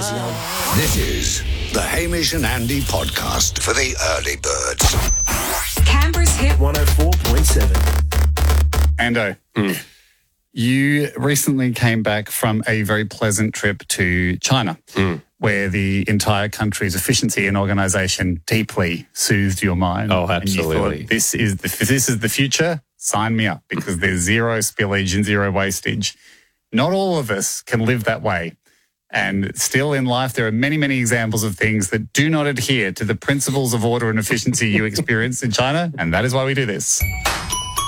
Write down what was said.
was young. This is the Hamish and Andy podcast for the early birds. Canberra's Hit 104.7. Ando, you recently came back from a very pleasant trip to China, where the entire country's efficiency and organisation deeply soothed your mind. Oh, And you absolutely. thought, this is the future. Sign me up, because there's zero spillage and zero wastage. Not all of us can live that way. And still in life, there are many, many examples of things that do not adhere to the principles of order and efficiency you experience in China. And that is why we do this.